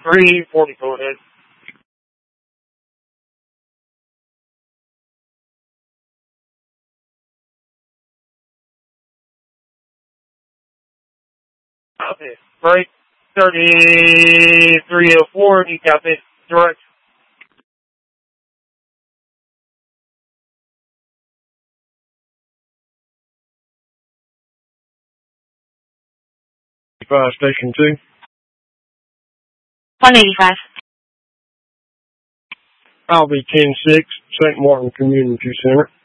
340, go ahead. Okay, right, 3304, you copy, direct. 5, Station 2. 185. I'll be 10-6, St. Martin Community Center.